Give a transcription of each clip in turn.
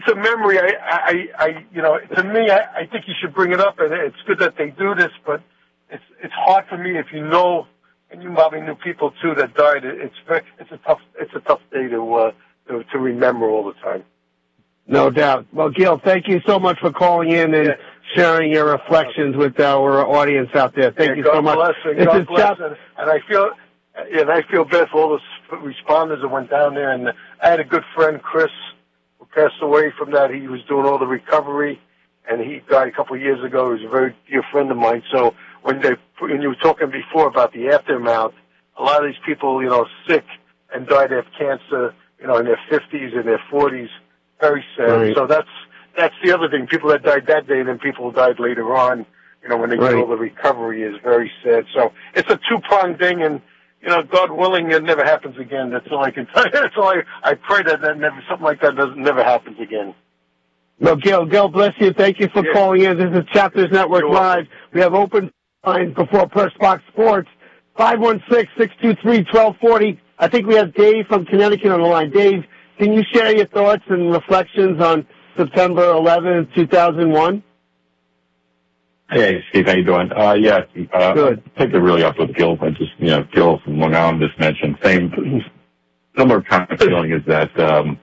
it's a memory. To me, I think you should bring it up, and it's good that they do this. But it's hard for me if you know, and you probably knew people too that died. It's a tough day to remember all the time. No doubt. Well, Gil, thank you so much for calling in and sharing your reflections with our audience out there. Thank you so much. God bless. And I feel bad for all the responders that went down there. And I had a good friend, Chris, who passed away from that. He was doing all the recovery, and he died a couple of years ago. He was a very dear friend of mine. So when you were talking before about the aftermath, a lot of these people, sick and died of cancer, in their 50s and their 40s. Very sad. Right. So that's the other thing. People that died that day, and then people who died later on, when they get all the recovery, is very sad. So it's a two-pronged thing, and God willing, it never happens again. That's all I can tell you. That's all I pray that something like that never happens again. No, Gil, bless you. Thank you for calling in. This is Chapters Network Live. We have open lines before Press Box Sports, 516-623-1240. I think we have Dave from Connecticut on the line. Dave, can you share your thoughts and reflections on September 11th, 2001? Hey, Steve, how you doing? Good. Take it really up with Gil. Gil from Long Island just mentioned similar kind of feeling is that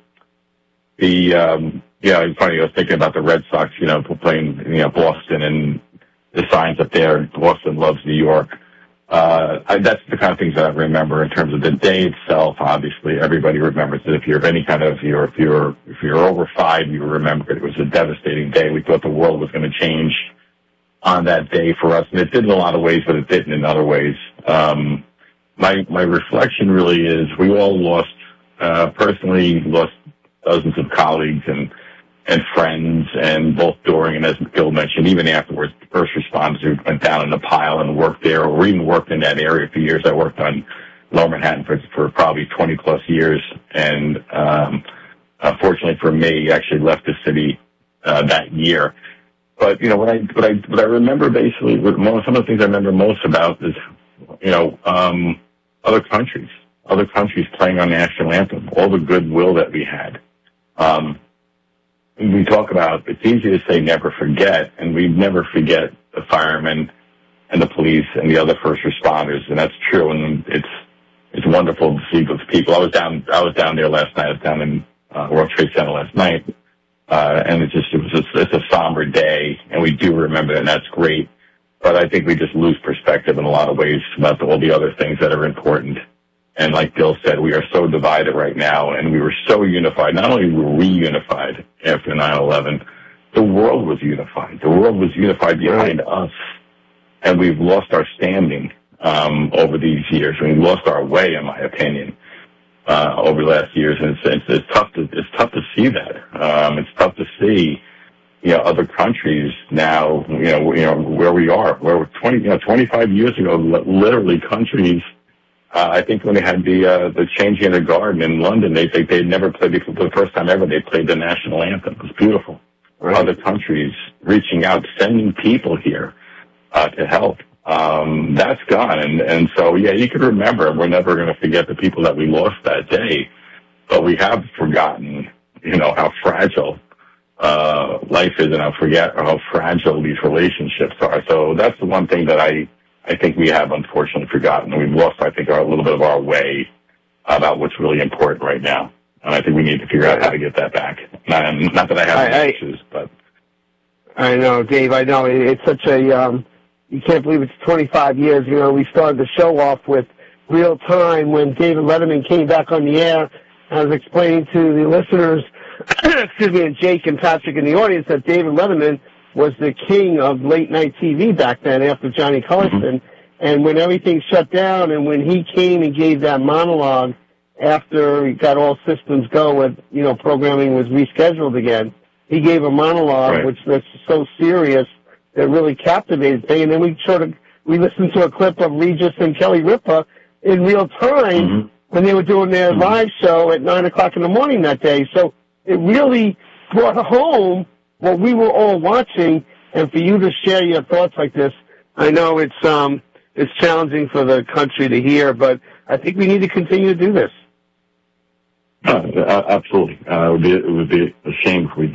it's funny. I was thinking about the Red Sox, playing Boston and the signs up there. Boston loves New York. That's the kind of things that I remember in terms of the day itself. Obviously, everybody remembers it. If you're of any kind of, if you're over 5, you remember it. It was a devastating day. We thought the world was going to change on that day for us, and it did in a lot of ways, but it didn't in other ways. My reflection really is we all lost, personally lost dozens of colleagues and friends, and both during and, as Gil mentioned, even afterwards, first responders who went down in the pile and worked there, or even worked in that area for years. I worked on Lower Manhattan for probably 20 plus years, and fortunately for me, actually left the city that year. But what I remember basically, some of the things I remember most about is other countries playing our national anthem, all the goodwill that we had. We talk about, it's easy to say never forget, and we never forget the firemen and the police and the other first responders, and that's true. And it's wonderful to see those people. I was down there last night. I was down in World Trade Center last night, and it's a somber day, and we do remember that, and that's great. But I think we just lose perspective in a lot of ways about all the other things that are important. And like Bill said, we are so divided right now, and we were so unified. Not only were we unified after 9/11, the world was unified. The world was unified behind us, and we've lost our standing over these years. We've lost our way, in my opinion, over the last years. And it's tough to see that. It's tough to see, other countries now, where we are. Where 25 years ago, literally countries. I think when they had the changing of the guard in London, they'd never played before. For the first time ever, they played the national anthem. It was beautiful. Right. Other countries reaching out, sending people here to help. That's gone, and so you can remember. We're never going to forget the people that we lost that day, but we have forgotten, how fragile life is, and how fragile these relationships are. So that's the one thing that I think we have unfortunately forgotten. We've lost, I think, a little bit of our way about what's really important right now. And I think we need to figure out how to get that back. Not that I have any issues, but. I know, Dave, I know. It's such a, you can't believe it's 25 years. We started the show off with Real Time when David Letterman came back on the air. I was explaining to the listeners, and Jake and Patrick in the audience, that David Letterman was the king of late-night TV back then after Johnny Carson. Mm-hmm. And when everything shut down and when he came and gave that monologue after he got all systems go and, programming was rescheduled again, he gave a monologue which was so serious that really captivated me. And then we listened to a clip of Regis and Kelly Ripa in Real Time when they were doing their live show at 9 o'clock in the morning that day. So it really brought home what we were all watching, and for you to share your thoughts like this, I know it's challenging for the country to hear, but I think we need to continue to do this. Absolutely. It would be a shame if we